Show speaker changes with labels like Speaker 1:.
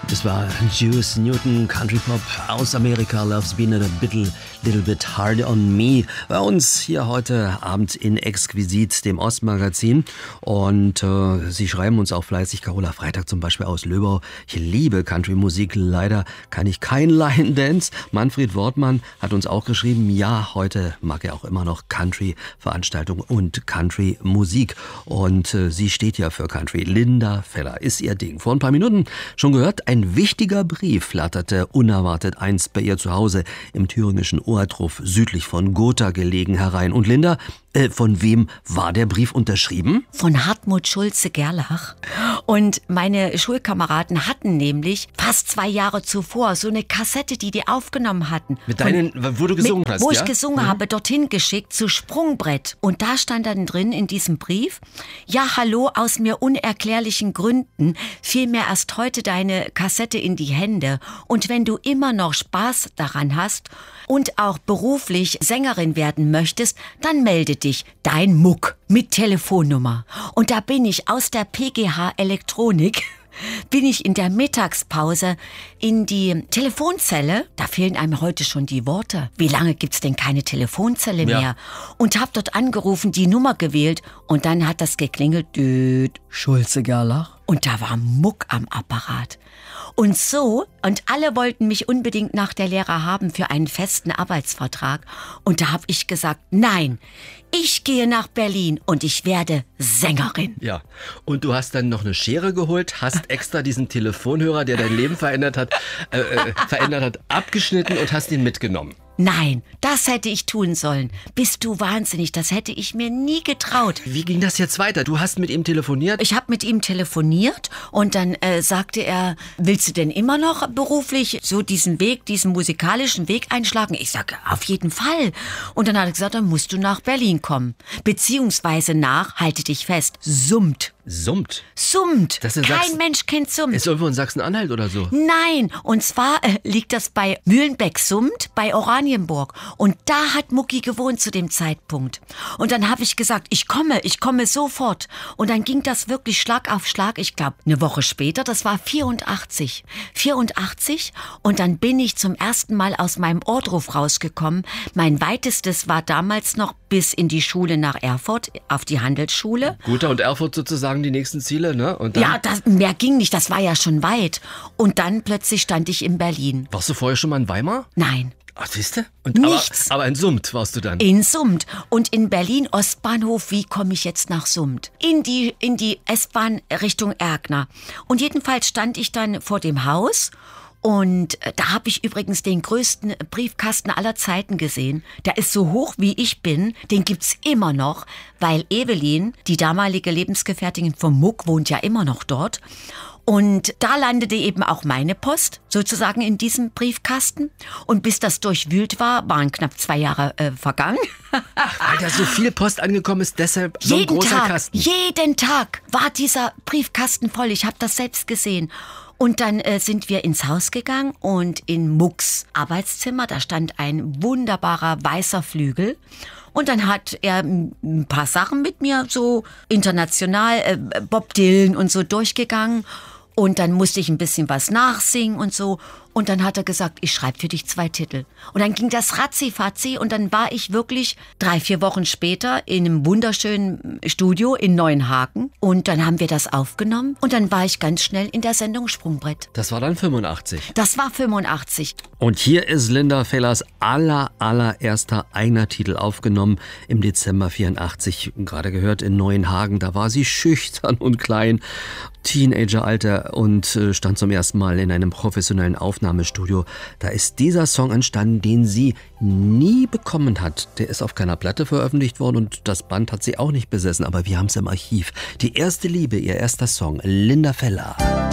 Speaker 1: Das war Juice Newton, Country Pop aus Amerika, Love's Been a little bit hard on me. Bei uns hier heute Abend in Exquisit, dem Ostmagazin. Und Sie schreiben uns auch fleißig, Carola Freitag zum Beispiel aus Löbau. Ich liebe Country-Musik, leider kann ich kein Line-Dance. Manfred Wortmann hat uns auch geschrieben, ja, heute mag er auch immer noch Country-Veranstaltungen und Country-Musik. Und sie steht ja für Country. Linda Feller ist ihr Ding. Vor ein paar Minuten schon gehört, ein wichtiger Brief flatterte unerwartet einst bei ihr zu Hause im thüringischen Ohrdruf südlich von Gotha gelegen herein. Und Linda, von wem war der Brief unterschrieben?
Speaker 2: Von Hartmut Schulze-Gerlach. Und meine Schulkameraden hatten nämlich fast 2 Jahre zuvor so eine Kassette, die aufgenommen hatten.
Speaker 1: Mit deinen, wo du gesungen hast,
Speaker 2: wo
Speaker 1: ja?
Speaker 2: ich gesungen habe, dorthin geschickt zu Sprungbrett. Und da stand dann drin in diesem Brief: Ja, hallo, aus mir unerklärlichen Gründen fiel mir erst heute deine Kassette in die Hände. Und wenn du immer noch Spaß daran hast und auch beruflich Sängerin werden möchtest, dann melde dich, dein Muck, mit Telefonnummer. Und da bin ich aus der PGH Elektronik, bin ich in der Mittagspause in die Telefonzelle. Da fehlen einem heute schon die Worte. Wie lange gibt's denn keine Telefonzelle mehr? Und hab dort angerufen, die Nummer gewählt und dann hat das geklingelt. Düt, Schulze-Gerlach. Und da war Muck am Apparat. Und so, und alle wollten mich unbedingt nach der Lehre haben für einen festen Arbeitsvertrag. Und da habe ich gesagt, nein, ich gehe nach Berlin und ich werde Sängerin.
Speaker 1: Ja, und du hast dann noch eine Schere geholt, hast extra diesen Telefonhörer, der dein Leben verändert hat, abgeschnitten und hast ihn mitgenommen.
Speaker 2: Nein, das hätte ich tun sollen. Bist du wahnsinnig, das hätte ich mir nie getraut.
Speaker 1: Wie ging das jetzt weiter? Du hast mit ihm telefoniert?
Speaker 2: Ich habe mit ihm telefoniert und dann sagte er, willst du denn immer noch beruflich so diesen Weg, diesen musikalischen Weg einschlagen? Ich sage, auf jeden Fall. Und dann hat er gesagt, dann musst du nach Berlin kommen. Beziehungsweise nach, halte dich fest, Summt.
Speaker 1: Summt?
Speaker 2: Summt.
Speaker 1: Das ist
Speaker 2: Kein Mensch kennt Summt.
Speaker 1: Ist irgendwo in Sachsen-Anhalt oder so?
Speaker 2: Nein, und zwar liegt das bei Mühlenbeck-Summt, bei Oranienburg. Und da hat Mucki gewohnt zu dem Zeitpunkt. Und dann habe ich gesagt, ich komme sofort. Und dann ging das wirklich Schlag auf Schlag. Ich glaube, eine Woche später, das war 84. Und dann bin ich zum ersten Mal aus meinem Ohrdruf rausgekommen. Mein weitestes war damals noch bis in die Schule nach Erfurt, auf die Handelsschule.
Speaker 1: Gotha und Erfurt sozusagen die nächsten Ziele, ne? Und dann?
Speaker 2: Ja, mehr ging nicht, das war ja schon weit. Und dann plötzlich stand ich in Berlin.
Speaker 1: Warst du vorher schon mal in Weimar?
Speaker 2: Nein.
Speaker 1: Ach, siehst du?
Speaker 2: Nichts.
Speaker 1: Aber in Summt warst du dann?
Speaker 2: In Summt. Und in Berlin Ostbahnhof, wie komme ich jetzt nach Summt? In die S-Bahn Richtung Erkner. Und jedenfalls stand ich dann vor dem Haus. Und da habe ich übrigens den größten Briefkasten aller Zeiten gesehen. Der ist so hoch wie ich bin, den gibt's immer noch, weil Evelyn, die damalige Lebensgefährtin vom Muck, wohnt ja immer noch dort. Und da landete eben auch meine Post, sozusagen in diesem Briefkasten. Und bis das durchwühlt war, waren knapp 2 Jahre vergangen.
Speaker 1: Weil da so viel Post angekommen ist, deshalb so ein großer Kasten.
Speaker 2: Jeden Tag war dieser Briefkasten voll. Ich habe das selbst gesehen. Und dann sind wir ins Haus gegangen und in Mucks Arbeitszimmer, da stand ein wunderbarer weißer Flügel. Und dann hat er ein paar Sachen mit mir so international, Bob Dylan und so durchgegangen. Und dann musste ich ein bisschen was nachsingen und so. Und dann hat er gesagt, ich schreibe für dich 2 Titel. Und dann ging das ratzi-fatzi und dann war ich wirklich 3-4 Wochen später in einem wunderschönen Studio in Neuenhagen. Und dann haben wir das aufgenommen und dann war ich ganz schnell in der Sendung Sprungbrett.
Speaker 1: Das war dann 85.
Speaker 2: Das war 85.
Speaker 1: Und hier ist Linda Fellers allererster eigener Titel aufgenommen im Dezember 84. Gerade gehört in Neuenhagen, da war sie schüchtern und klein. Teenageralter und stand zum ersten Mal in einem professionellen Aufnahmestudio. Da ist dieser Song entstanden, den sie nie bekommen hat. Der ist auf keiner Platte veröffentlicht worden und das Band hat sie auch nicht besessen, aber wir haben es im Archiv. Die erste Liebe, ihr erster Song, Linda Feller.